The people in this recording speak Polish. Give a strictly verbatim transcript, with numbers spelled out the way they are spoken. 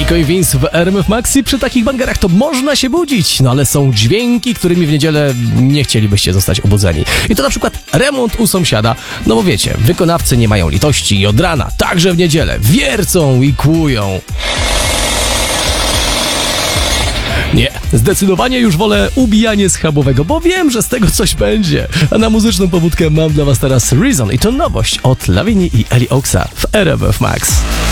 Nico i Vince w R M F Max i przy takich bangerach to można się budzić, no ale są dźwięki, którymi w niedzielę nie chcielibyście zostać obudzeni. I to na przykład remont u sąsiada, no bo wiecie, wykonawcy nie mają litości i od rana, także w niedzielę, wiercą i kłują. Nie, zdecydowanie już wolę ubijanie schabowego, bo wiem, że z tego coś będzie. A na muzyczną pobudkę mam dla was teraz Reason i to nowość od Lawini i Eli Oaksa w R M F Max.